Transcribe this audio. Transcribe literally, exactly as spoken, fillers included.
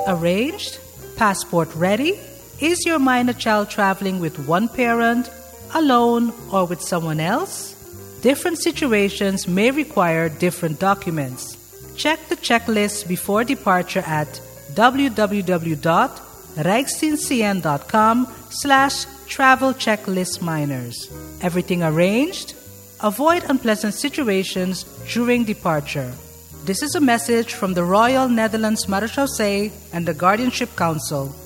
arranged? Passport ready? Is your minor child traveling with one parent, alone, or with someone else? Different situations may require different documents. Check the checklist before departure at www.rijksdienstcn.com slash travel checklist minors. Everything arranged? Avoid unpleasant situations during departure. This is a message from the Royal Netherlands Marechaussee and the Guardianship Council.